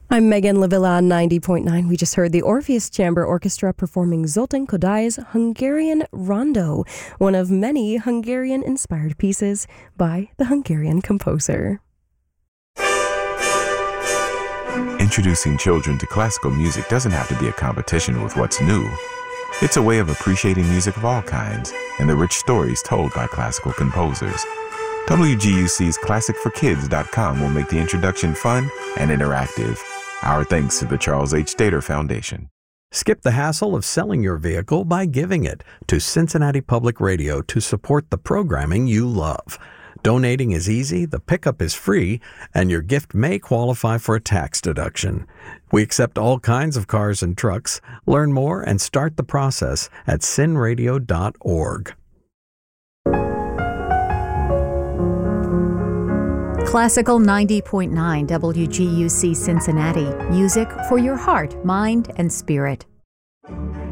I'm Megan Lavilla on 90.9. We just heard the Orpheus Chamber Orchestra performing Zoltán Kodály's Hungarian Rondo, one of many Hungarian-inspired pieces by the Hungarian composer. Introducing children to classical music doesn't have to be a competition with what's new. It's a way of appreciating music of all kinds and the rich stories told by classical composers. WGUC's ClassicForKids.com will make the introduction fun and interactive. Our thanks to the Charles H. Stater Foundation. Skip the hassle of selling your vehicle by giving it to Cincinnati Public Radio to support the programming you love. Donating is easy, the pickup is free, and your gift may qualify for a tax deduction. We accept all kinds of cars and trucks. Learn more and start the process at cinradio.org. Classical 90.9 WGUC Cincinnati. Music for your heart, mind, and spirit.